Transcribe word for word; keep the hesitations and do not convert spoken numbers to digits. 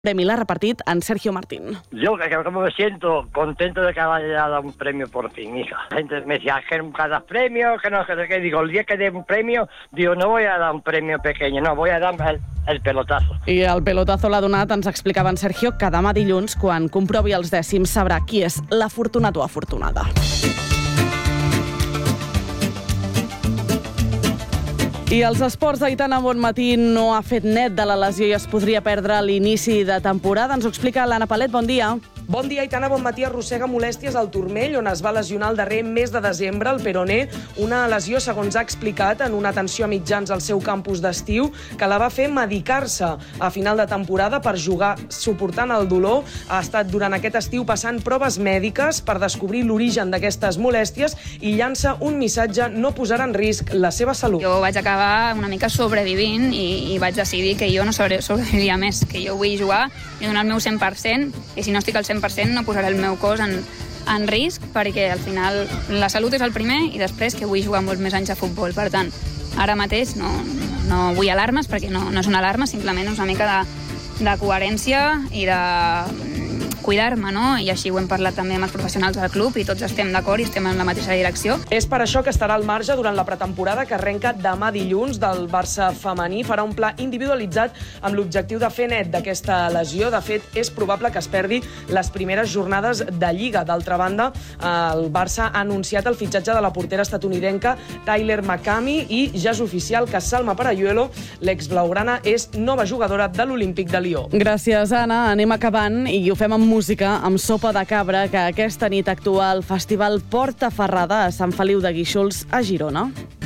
Premi l'ha repartit en Sergio Martín. Yo que como me siento contento de que haya dado un premio por fin, hija. La gente me decía que nunca das premio, que no, que no, que digo, el día que dé un premio, digo, no voy a dar un premio pequeño, no, voy a dar el, el pelotazo. I el pelotazo l'ha donat, ens explicava en Sergio, que demà dilluns, quan comprovi els dècims, sabrà qui és l'afortunat o afortunada. I els esports, Aitana Bonmatí no ha fet net de la lesió i es podria perdre l'inici de temporada. Ens ho explica l'Anna Palet, bon dia. Bon dia, Aitana Bonmatí arrossega molèsties al turmell, on es va lesionar el darrer mes de desembre, el peroné, una lesió, segons ha explicat, en una atenció a mitjans al seu campus d'estiu, que la va fer medicar-se a final de temporada per jugar suportant el dolor. Ha estat durant aquest estiu passant proves mèdiques per descobrir l'origen d'aquestes molèsties i llança un missatge: no posarà en risc la seva salut. Jo vaig acabar una mica sobrevivint i, i vaig decidir que jo no sobre, sobreviviria més, que jo vull jugar i donar el meu cent per cent, i si no estic al cent per cent no posaré el meu cos en, en risc, perquè al final la salut és el primer i després que vull jugar molts més anys a futbol. Per tant, ara mateix no, no vull alarmes, perquè no, no és una alarma, simplement és una mica de, de coherència i de cuidar-me, no? I així ho hem parlat també amb els professionals del club i tots estem d'acord i estem en la mateixa direcció. És per això que estarà al marge durant la pretemporada que arrenca demà dilluns del Barça femení. Farà un pla individualitzat amb l'objectiu de fer net d'aquesta lesió. De fet, és probable que es perdi les primeres jornades de Lliga. D'altra banda, el Barça ha anunciat el fitxatge de la portera estatunidenca Tyler McCamey i ja és oficial que Salma Parayuelo, l'exblaugrana, és nova jugadora de l'Olímpic de Lió. Gràcies, Anna. Anem acabant i ho fem amb música, amb Sopa de Cabra, que aquesta nit actua al Festival Portaferrada a Sant Feliu de Guíxols, a Girona.